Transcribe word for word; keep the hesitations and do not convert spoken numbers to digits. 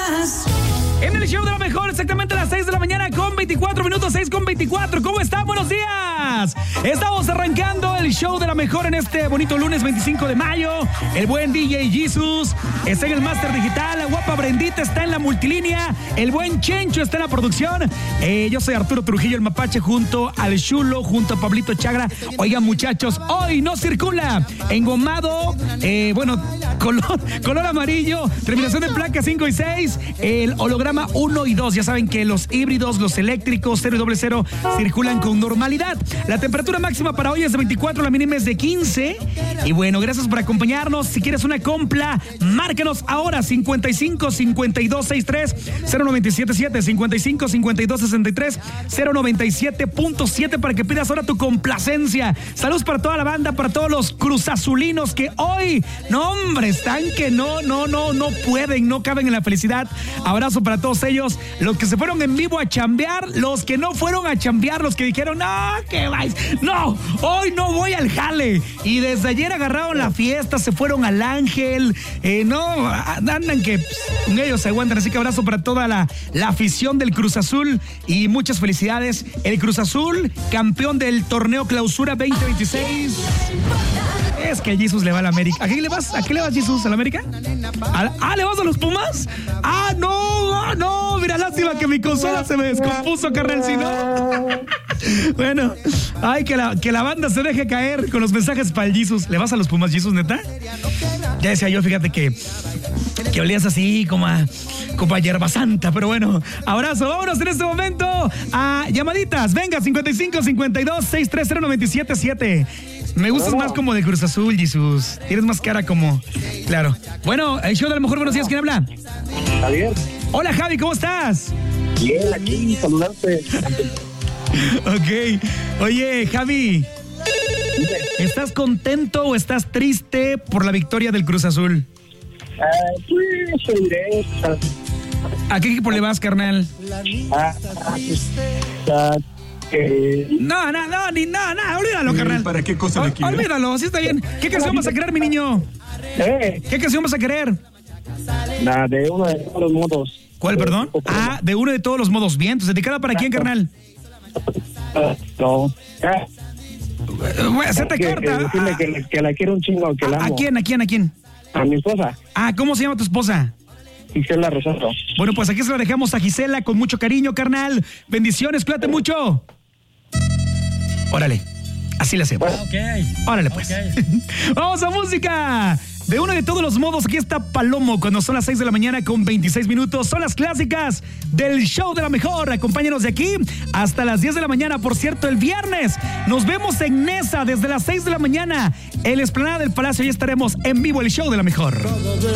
En el show de la mejor, exactamente a las seis de la mañana con veinticuatro minutos, seis con veinticuatro. ¿Cómo están? Buenos días. Estamos arrancando el show de la mejor en este bonito lunes veinticinco de mayo. El buen D J Jesus está en el máster digital. La guapa Brendita está en la multilínea. El buen Chencho está en la producción. Eh, yo soy Arturo Trujillo, el mapache, junto al Chulo, junto a Pablito Chagra. Oigan, muchachos, hoy no circula engomado, eh, bueno, color, color amarillo, terminación de placa cinco y seis, el holograma uno y dos. Ya saben que los híbridos, los eléctricos cero y doble cero circulan con normalidad. La temperatura máxima para hoy es de veinticuatro, la mínima es de quince. Y bueno, gracias por acompañarnos. Si quieres una compra, márcanos ahora cincuenta y cinco, cincuenta y dos, sesenta y tres, cero noventa y siete siete, cincuenta y cinco, cincuenta y dos, sesenta y tres, cero noventa y siete punto siete para que pidas ahora tu complacencia. Saludos para toda la banda, para todos los cruzazulinos que hoy, no hombre, están que no, no, no, no pueden, no caben en la felicidad. Abrazo para todos ellos, los que se fueron en vivo a chambear, los que no fueron a chambear, los que dijeron, no, que vais, no, hoy no voy al jale. Y desde ayer agarraron la fiesta, se fueron al Ángel, eh, no, andan que pss, ellos se aguantan. Así que abrazo para toda la, la afición del Cruz Azul y muchas felicidades. El Cruz Azul, campeón del torneo Clausura veinte veintiséis. Es que Jesus le va a la América. ¿A qué le vas? ¿A qué le vas, Jesus? ¿A la América? ¿A la... Ah, ¿le vas a los Pumas? Ah, no, ah, no. Mira, lástima que mi consola se me descompuso, carnal, si no. Bueno, ay, que la, que la banda se deje caer con los mensajes para el Jesus. ¿Le vas a los Pumas, Jesus, neta? Ya decía yo, fíjate que, que olías así como a, como a hierba santa, pero bueno, abrazo. Vámonos en este momento a llamaditas. Venga, cincuenta y cinco, cincuenta y dos, sesenta y tres, cero noventa y siete siete. Me gustas más como de Cruz Azul, Jesus. Tienes más cara como... Claro. Bueno, el show de la mejor, buenos días. ¿Quién habla? Javier. Hola, Javi, ¿cómo estás? Bien, aquí, saludarte. Ok. Oye, Javi, ¿estás contento o estás triste por la victoria del Cruz Azul? Uh, pues, te diré. ¿A qué equipo le vas, carnal? Ah, ah, eh, No, no, no, ni nada, no, olvídalo, carnal. ¿Para qué cosa O- le quieres? Olvídalo, sí está bien. ¿Qué canción vas a querer, mi niño? eh, ¿Qué canción vas a querer? nada, de uno de todos los modos. ¿Cuál, perdón? Eh, Ah, de uno de todos los modos. Bien, entonces, ¿dedicada para quién, carnal? ah, no. Ah, Eh, bueno, Se te que, corta. que decirle Ah, que, le- que la quiero un chingo, que la ¿A amo. quién, a quién, a quién? A mi esposa, Ah, ¿cómo se llama tu esposa? Gisela Rosato. Bueno, pues aquí se la dejamos a Gisela con mucho cariño, carnal. Bendiciones, cuídate mucho. Órale, así le hacemos. Ok. Órale, pues. Ok. Vamos a música. De uno de todos los modos, aquí está Palomo cuando son las seis de la mañana con veintiséis minutos. Son las clásicas del show de la mejor. Acompáñanos de aquí hasta las diez de la mañana. Por cierto, el viernes nos vemos en Nesa desde las seis de la mañana. En la explanada del Palacio, ya estaremos en vivo, el show de la mejor.